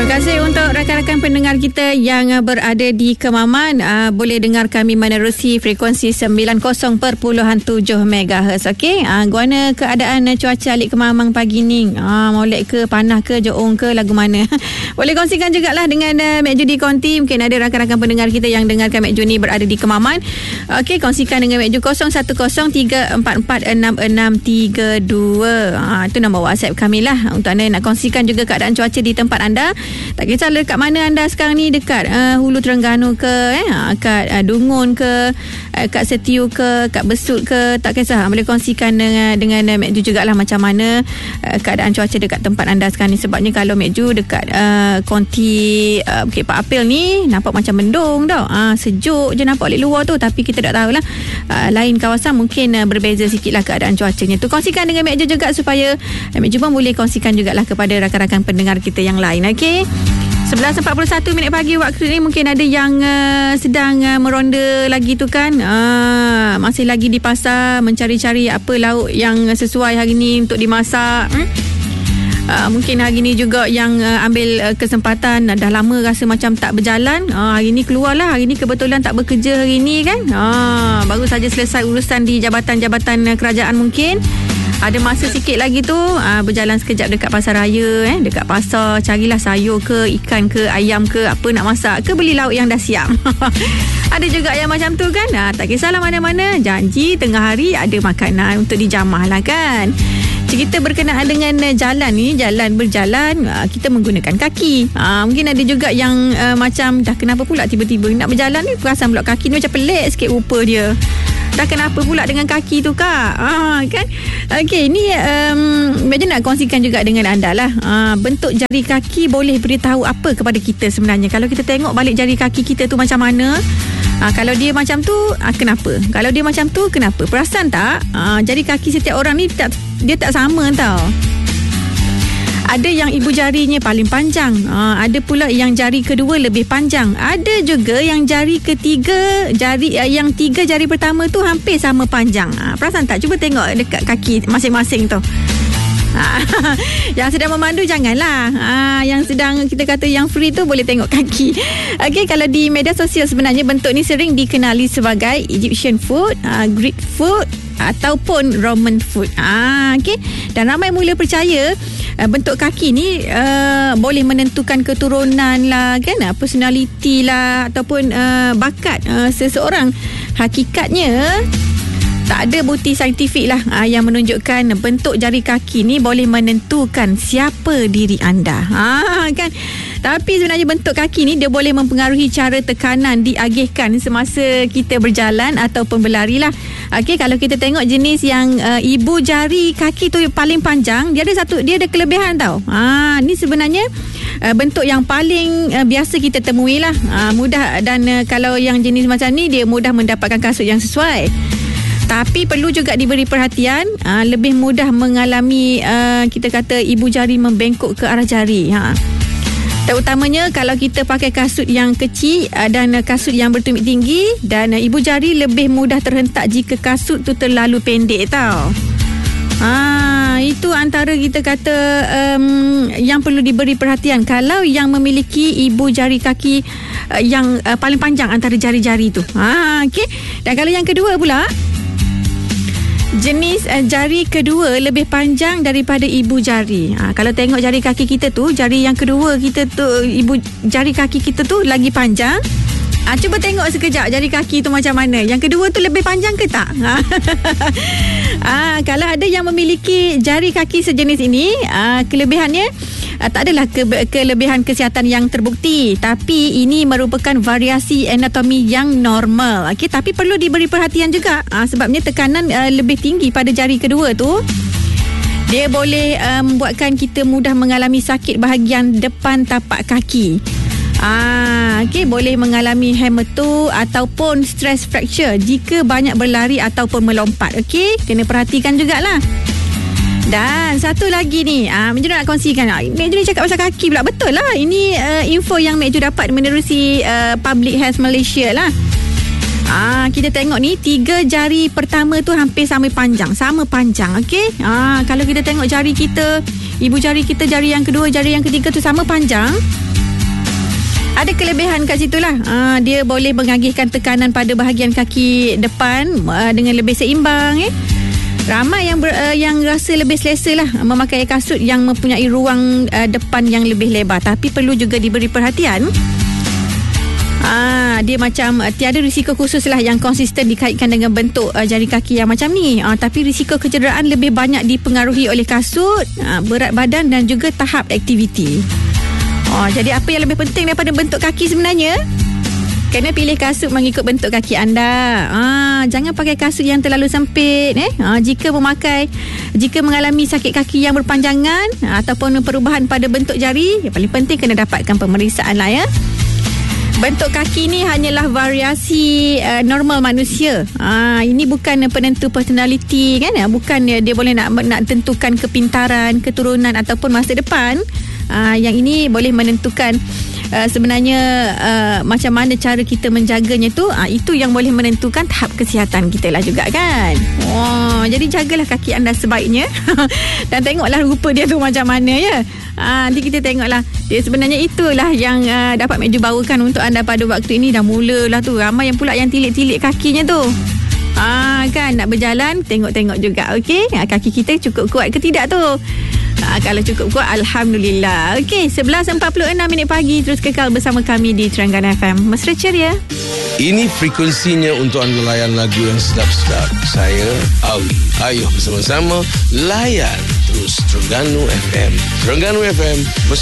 kasih untuk rakan-rakan pendengar kita yang berada di Kemaman. Boleh dengar kami menerusi frekuensi 90.7 MHz. Okey, guana keadaan cuaca alik Kemamang pagi ni. Molek ke, panah ke, joong ke, lagu mana? Boleh kongsikan jugalah dengan Mek Ju di konti. Mungkin ada rakan-rakan pendengar kita yang dengarkan Mek Ju ni berada di Kemaman. Okey, kongsikan dengan Mek Ju 0103446632. Itu nombor WhatsApp kami lah untuk anda nak kongsikan juga keadaan cuaca di tempat anda. Tak kisah dekat mana anda sekarang ni, dekat Hulu Terengganu ke, kat Dungun ke, kat Setiu ke, kat Besut ke, tak kisah. Boleh kongsikan dengan Mek Ju jugalah macam mana keadaan cuaca dekat tempat anda sekarang ni. Sebabnya kalau Mek Ju dekat konti Bukit Pak Apil ni nampak macam mendung tau. Sejuk je nampak di luar tu, tapi kita tak tahulah lain kawasan mungkin berbeza sikit lah keadaan cuacanya tu. Kongsikan dengan Mek Ju juga supaya Mek Ju pun boleh kongsikan jugalah kepada rakan-rakan pendengar kita yang lain. Okey, 11.41 minit pagi waktu ni. Mungkin ada yang sedang meronda lagi tu kan, masih lagi di pasar mencari-cari apa lauk yang sesuai hari ni untuk dimasak. Mungkin hari ni juga yang ambil kesempatan, dah lama rasa macam tak berjalan, hari ni keluarlah. Hari ni kebetulan tak bekerja hari ni kan, baru saja selesai urusan di jabatan-jabatan kerajaan. Mungkin ada masa sikit lagi tu, berjalan sekejap dekat pasar raya, dekat pasar, carilah sayur ke, ikan ke, ayam ke, apa nak masak ke, beli lauk yang dah siap. Ada juga yang macam tu kan. Tak kisahlah mana-mana, janji tengah hari ada makanan untuk dijamah lah kan. Cerita berkenaan dengan jalan ni, jalan berjalan, kita menggunakan kaki. Mungkin ada juga yang macam dah kenapa pula tiba-tiba nak berjalan ni, perasan pula kaki ni macam pelik sikit rupa dia. Dah kenapa pula dengan kaki tu kak? Kan? Okey, ni Mek Ju nak kongsikan juga dengan anda lah. Bentuk jari kaki boleh beritahu apa kepada kita sebenarnya. Kalau kita tengok balik jari kaki kita tu macam mana, kalau dia macam tu, kenapa? Kalau dia macam tu, kenapa? Perasan tak? Jari kaki setiap orang ni dia tak sama tau. Ada yang ibu jarinya paling panjang, ada pula yang jari kedua lebih panjang, ada juga yang jari ketiga, yang tiga jari pertama tu hampir sama panjang. Perasan tak? Cuba tengok dekat kaki masing-masing tu. Yang sedang memandu janganlah, yang sedang kita kata yang free tu boleh tengok kaki. Okey, kalau di media sosial sebenarnya bentuk ni sering dikenali sebagai Egyptian foot, Greek foot ataupun Roman foot. Okey, dan ramai mula percaya bentuk kaki ni boleh menentukan keturunan lah kan, personality lah ataupun bakat seseorang. Hakikatnya tak ada bukti saintifik lah yang menunjukkan bentuk jari kaki ni boleh menentukan siapa diri anda. Kan? Tapi sebenarnya bentuk kaki ni dia boleh mempengaruhi cara tekanan diagihkan semasa kita berjalan ataupun berlari lah. Okey, kalau kita tengok jenis yang ibu jari kaki tu paling panjang, dia ada kelebihan tau. Ni sebenarnya bentuk yang paling biasa kita temui lah. Mudah, dan kalau yang jenis macam ni dia mudah mendapatkan kasut yang sesuai. Tapi perlu juga diberi perhatian, lebih mudah mengalami kita kata ibu jari membengkok ke arah jari. Terutamanya kalau kita pakai kasut yang kecil dan kasut yang bertumit tinggi, dan ibu jari lebih mudah terhentak jika kasut tu terlalu pendek tau. Itu antara kita kata yang perlu diberi perhatian kalau yang memiliki ibu jari kaki yang paling panjang antara jari-jari tu. Okey. Dan kalau yang kedua pula, jenis jari kedua lebih panjang daripada ibu jari. Kalau tengok jari kaki kita tu, jari yang kedua kita tu, ibu jari kaki kita tu lagi panjang. Cuba tengok sekejap jari kaki tu macam mana. Yang kedua tu lebih panjang ke tak? Kalau ada yang memiliki jari kaki sejenis ini, kelebihannya tak adalah kelebihan kesihatan yang terbukti, tapi ini merupakan variasi anatomi yang normal. Okey, tapi perlu diberi perhatian juga, sebabnya tekanan lebih tinggi pada jari kedua tu, dia boleh membuatkan kita mudah mengalami sakit bahagian depan tapak kaki. Okey, boleh mengalami hemato ataupun stress fracture jika banyak berlari ataupun melompat. Okey, kena perhatikan jugalah. Dan satu lagi ni, Mek Ju nak kongsikan. Mek Ju ni cakap pasal kaki pula. Betul lah, ini info yang Mek Ju dapat menerusi Public Health Malaysia lah. Kita tengok ni, 3 jari pertama tu hampir sama panjang. Okey. Kalau kita tengok jari kita, ibu jari kita, jari yang kedua, jari yang ketiga tu sama panjang. Ada kelebihan kat situ lah. Dia boleh mengagihkan tekanan pada bahagian kaki depan dengan lebih seimbang. Ramai yang rasa lebih selesa lah memakai kasut yang mempunyai ruang depan yang lebih lebar. Tapi perlu juga diberi perhatian. Dia macam tiada risiko khusus lah yang konsisten dikaitkan dengan bentuk jari kaki yang macam ni. Tapi risiko kecederaan lebih banyak dipengaruhi oleh kasut, berat badan dan juga tahap aktiviti. Jadi apa yang lebih penting daripada bentuk kaki sebenarnya? Kena pilih kasut mengikut bentuk kaki anda. Jangan pakai kasut yang terlalu sempit. Jika mengalami sakit kaki yang berpanjangan ataupun perubahan pada bentuk jari, yang paling penting kena dapatkan pemeriksaan lah ya. Bentuk kaki ni hanyalah variasi normal manusia. Ini bukan penentu personality kan? Bukan dia boleh nak tentukan kepintaran, keturunan ataupun masa depan. Yang ini boleh menentukan sebenarnya macam mana cara kita menjaganya tu. Itu yang boleh menentukan tahap kesihatan kita lah juga kan. Jadi jagalah kaki anda sebaiknya. Dan tengoklah rupa dia tu macam mana ya. Nanti kita tengoklah. Dia sebenarnya itulah yang dapat Mek Ju bawakan untuk anda pada waktu ini. Dah mulalah tu. Ramai yang pula yang tilik-tilik kakinya tu. Kan nak berjalan, tengok-tengok juga. Okey, kaki kita cukup kuat ke tidak tu? Kalau cukup kuat, Alhamdulillah. Okey, 11.46 pagi. Terus kekal bersama kami di Terengganu FM. Mesra ceria. Ini frekuensinya untuk anda layan lagu yang sedap-sedap. Saya, Awi. Ayo bersama-sama layan terus Terengganu FM. Terengganu FM.